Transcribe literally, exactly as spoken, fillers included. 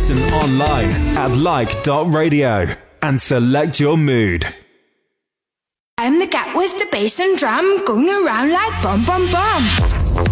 Listen online at like dot radio and select your mood. I'm the cat with the bass and drum, going around like bum bum bum.